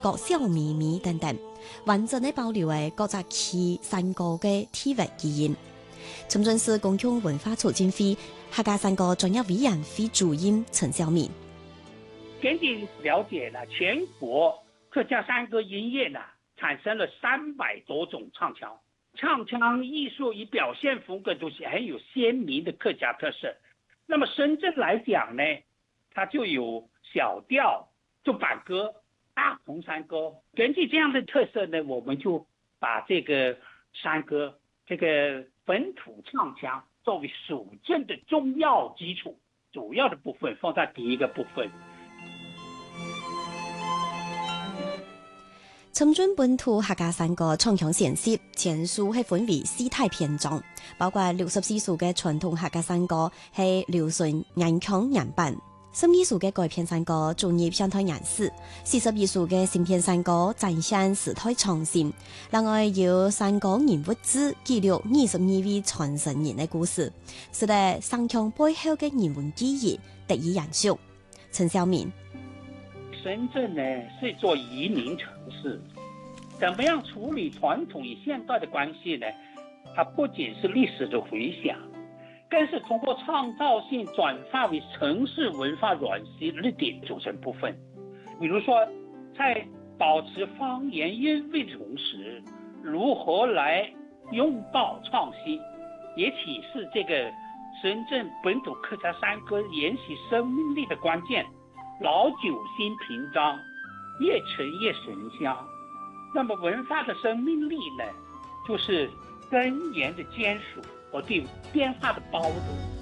各小秘密等等，完整地保留了各个區山歌嘅地域基因。深圳市公共文化促進會客家山歌專業委員會主任陳小敏。 根據了解呢，全國客家山歌音樂呢產生了300多種唱腔，唱腔藝術與表現風格都是很有鮮明的客家特色。那麼深圳來講呢，它就有小調、中板歌、大同山歌。根據這樣的特色呢，我們就把這個山歌這個本土唱腔作為屬鎮的重要基礎，主要的部分放在第一個部分。 深圳本土客家山歌唱腔形式前述係分為4大篇章，包括64首嘅傳統客家山歌係流順硬腔硬板，12首嘅改編山歌專業鄉土顏色，42首嘅新編山歌展現時代創新。另外有山歌人物誌記錄22位傳承人嘅故事，使得山腔背後嘅人文記憶得以延續。陳小敏。 深圳呢是一座移民城市，怎麼樣處理傳統與現代的關係呢？它不僅是歷史的回響，更是通過創造性轉化為城市文化軟實力的組成部分。比如說，在保持方言韻味的同時，如何來擁抱創新，也啟示這個深圳本土客家山歌延續生命力的關鍵。老酒新瓶裝，越陳越神香。那麼文化的生命力呢，就是根源的堅守和對變化的包容。